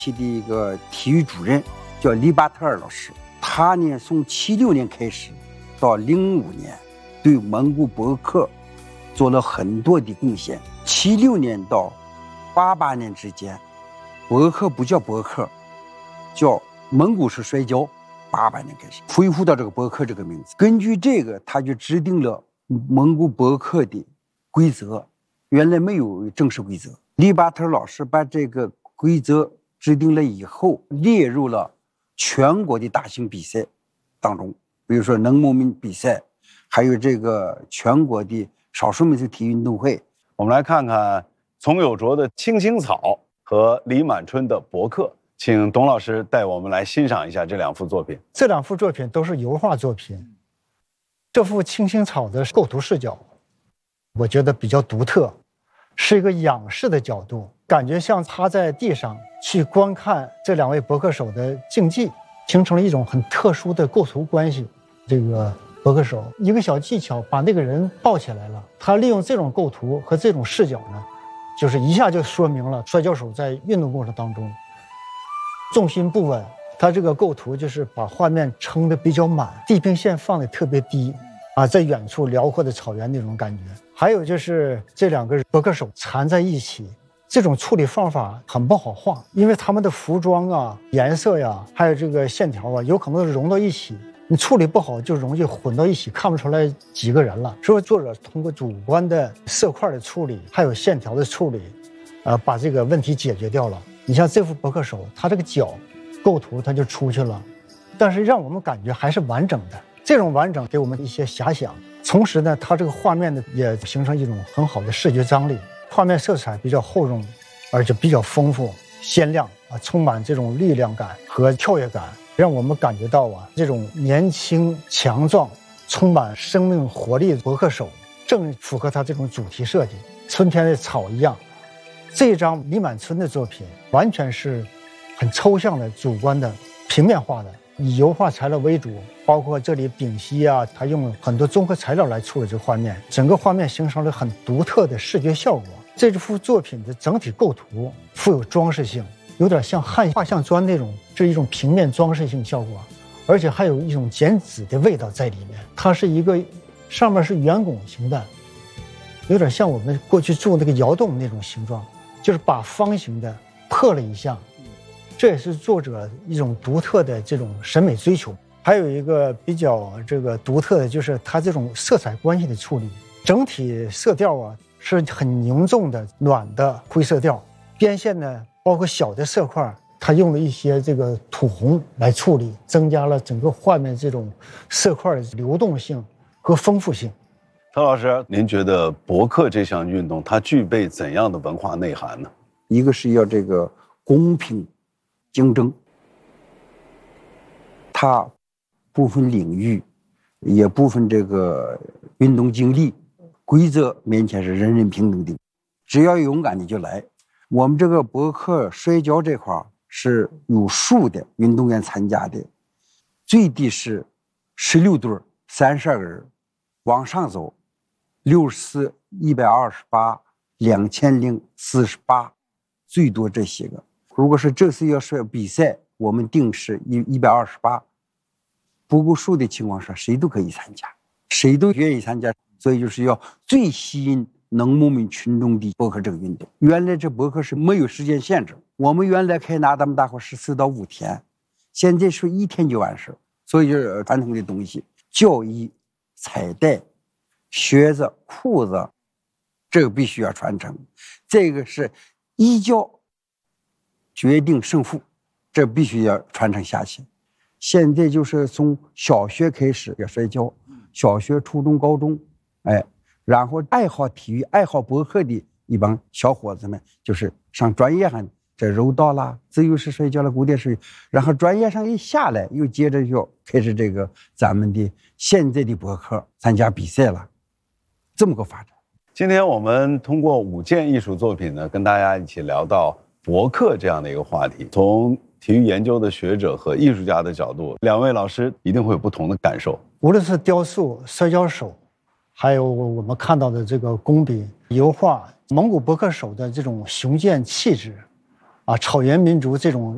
的一个体育主任叫黎巴特尔老师，他呢从76年开始到05年，对蒙古博克做了很多的贡献。76年到88年之间，博克不叫博克，叫蒙古式摔跤。88年开始恢复到这个博克这个名字。根据这个，他就制定了蒙古博克的规则，原来没有正式规则。黎巴特老师把这个规则制定了以后，列入了全国的大型比赛当中，比如说农牧民比赛，还有这个全国的少数民族体育运动会。 我们来看看丛有卓的青青草和李满春的博克，请董老师带我们来欣赏一下这两幅作品。 这两幅作品都是油画作品。这幅青青草的构图视角，我觉得比较独特，是一个仰视的角度，感觉像趴在地上去观看这两位博克手的竞技，形成了一种很特殊的构图关系。这个博克手一个小技巧把那个人抱起来了，他利用这种构图和这种视角呢，就是一下就说明了摔跤手在运动过程当中重心不稳。他这个构图就是把画面撑得比较满，地平线放得特别低啊，在远处辽阔的草原那种感觉。还有就是这两个博克手缠在一起，这种处理方法很不好画，因为他们的服装啊、颜色呀，还有这个线条啊，有可能融到一起，你处理不好就容易混到一起，看不出来几个人了。所以作者通过主观的色块的处理，还有线条的处理，把这个问题解决掉了。你像这幅博克手，他这个脚构图它就出去了，但是让我们感觉还是完整的。这种完整给我们一些遐想，同时呢，它这个画面呢也形成一种很好的视觉张力，画面色彩比较厚重，而且比较丰富鲜亮啊，充满这种力量感和跳跃感，让我们感觉到这种年轻强壮、充满生命活力的博克手，正符合他这种主题设计，春天的草一样。这一张李满春的作品完全是很抽象的、主观的、平面化的，以油画材料为主，包括这里丙烯啊，他用了很多综合材料来处理这个画面，整个画面形成了很独特的视觉效果。这幅作品的整体构图富有装饰性，有点像汉画像砖那种，是一种平面装饰性效果，而且还有一种剪纸的味道在里面。它是一个上面是圆拱形的，有点像我们过去做那个窑洞那种形状，就是把方形的破了一下。这也是作者一种独特的这种审美追求。还有一个比较独特的就是它这种色彩关系的处理，整体色调是很凝重的暖的灰色调，边线呢包括小的色块，它用了一些这个土红来处理，增加了整个画面这种色块的流动性和丰富性。 曹老师，您觉得博克这项运动它具备怎样的文化内涵呢？ 一个是要这个公平竞争，它不分领域，也不分这个运动经历，规则面前是人人平等的，只要勇敢的就来。我们这个博克摔跤这块是有数的运动员参加的，最低是16对32个人，往上走64、128、2048，最多这些个。如果是这次要是比赛，我们定是128，不够数的情况下，谁都可以参加，谁都愿意参加，所以就是要最吸引农牧民群众的博克这个运动。原来这博克是没有时间限制，我们原来开那咱们大伙14到5天，现在是1天就完事，所以就是传统的东西，教衣、彩带、靴子、裤子，这个必须要传承。这个是一教决定胜负，这必须要传承下去。现在就是从小学开始要摔跤，小学、初中、高中，然后爱好体育、爱好博克的一帮小伙子们，就是上专业上，这柔道啦、自由式摔跤啦、古典式，然后专业上一下来，又接着就开始这个咱们的现在的博克参加比赛了，这么个发展。 今天我们通过5件艺术作品呢，跟大家一起聊到博克这样的一个话题，从体育研究的学者和艺术家的角度，两位老师一定会有不同的感受。 无论是雕塑、摔跤手，还有我们看到的这个工笔、油画，蒙古博克手的这种雄健气质，草原民族这种